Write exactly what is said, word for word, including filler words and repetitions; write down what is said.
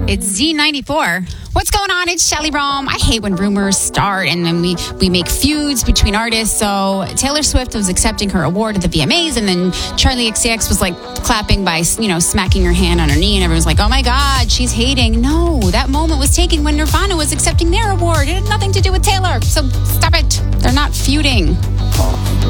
It's Z ninety-four. What's going on? It's Shelly Rome. I hate when rumors start and then we, we make feuds between artists. So Taylor Swift was accepting her award at the V M As, and then Charlie X C X was like clapping by, you know, smacking her hand on her knee, and everyone's like, oh my God, she's hating. No, that moment was taken when Nirvana was accepting their award. It had nothing to do with Taylor. So stop it. They're not feuding.